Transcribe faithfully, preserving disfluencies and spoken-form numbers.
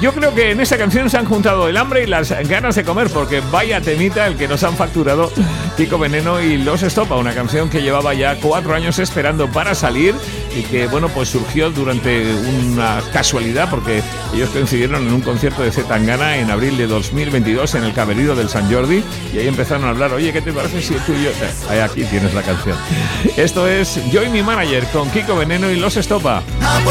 Yo creo que en esta canción se han juntado el hambre y las ganas de comer, porque vaya temita el que nos han facturado Kiko Veneno y Los Estopa, una canción que llevaba ya cuatro años esperando para salir y que, bueno, pues surgió durante una casualidad, porque ellos coincidieron en un concierto de C. Tangana en abril de dos mil veintidós en el Camerino del Sant Jordi, y ahí empezaron a hablar, oye, ¿qué te parece si tú y yo? Ahí, aquí tienes la canción. Esto es Yo y mi manager con Kiko Veneno y Los Estopa.